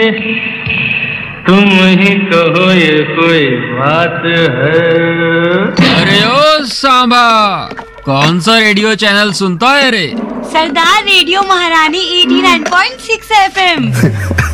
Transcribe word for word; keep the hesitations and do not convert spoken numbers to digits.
तुम ही कहो ये कोई बात है। अरे ओ सांबा, कौन सा रेडियो चैनल सुनता है रे? सरदार रेडियो महारानी eighty nine point six F M.